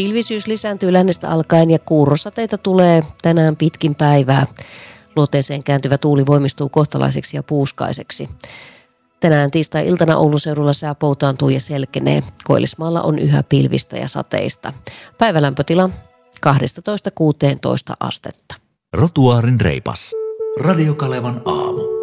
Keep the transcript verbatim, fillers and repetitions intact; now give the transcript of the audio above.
Pilvisyys lisääntyy lännestä alkaen ja kuurosateita tulee tänään pitkin päivää. Luoteeseen kääntyvä tuuli voimistuu kohtalaiseksi ja puuskaiseksi. Tänään tiistai-iltana Oulun seudulla sää poutaantuu ja selkenee. Koillismaalla on yhä pilvistä ja sateista. Päivälämpötila kaksitoista kuusitoista astetta. Rotuaarin reipas. Radio Kalevan aamu.